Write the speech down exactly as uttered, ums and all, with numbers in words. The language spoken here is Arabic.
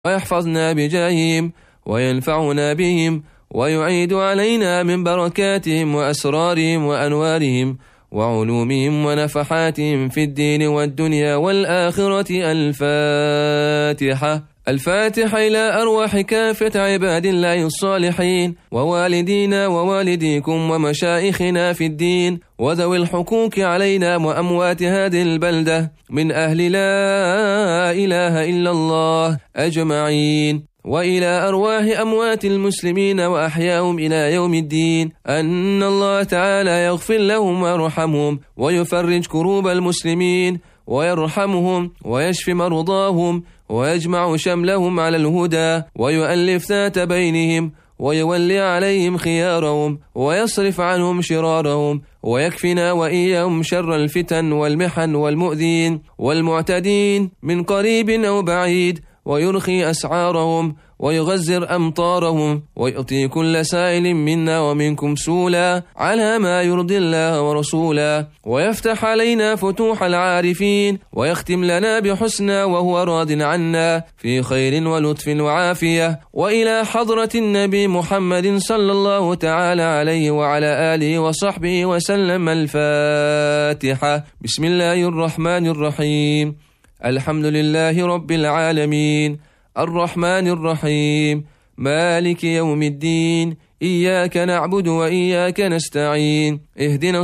ويحفظنا بجاههم وينفعنا بهم ويعيد علينا من بركاتهم وأسرارهم وأنوارهم وعلومهم ونفحاتهم في الدين والدنيا والآخرة. الفاتحة. الفاتحة إلى أرواح كافة عباد الله الصالحين ووالدينا ووالديكم ومشايخنا في الدين وذوي الحقوق علينا وأموات هذه البلدة من أهل لا إله إلا الله أجمعين، وإلى أرواح أموات المسلمين وأحياهم إلى يوم الدين، أن الله تعالى يغفر لهم ويرحمهم ويفرج كروب المسلمين ويرحمهم ويشف مرضاهم ويجمع شملهم على الهدى ويؤلف ذات بينهم ويولي عليهم خيارهم ويصرف عنهم شرارهم ويكفنا وإياهم شر الفتن والمحن والمؤذين والمعتدين من قريب أو بعيد، ويرخي أسعارهم ويغزر أمطارهم ويؤتي كل سائل منا ومنكم سولا على ما يرضي الله ورسوله، ويفتح علينا فتوح العارفين ويختم لنا بحسنى وهو راض عنا في خير ولطف وعافية. وإلى حضرة النبي محمد صلى الله تعالى عليه وعلى آله وصحبه وسلم. الفاتحة. بسم الله الرحمن الرحيم. الحمد لله رب العالمين الرحمن الرحيم مالك يوم الدين، إياك نعبد وإياك نستعين، اهدنا